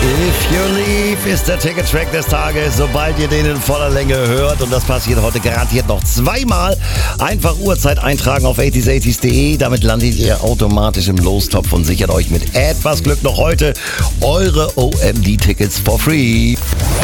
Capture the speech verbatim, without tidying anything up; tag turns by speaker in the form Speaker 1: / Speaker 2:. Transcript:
Speaker 1: If You Leave ist der Ticket-Track des Tages, sobald ihr den in voller Länge hört. Und das passiert heute garantiert noch zweimal. Einfach Uhrzeit eintragen auf achtziger achtziger punkt de. Damit landet ihr automatisch im Lostopf und sichert euch mit etwas Glück noch heute eure O M D-Tickets for free.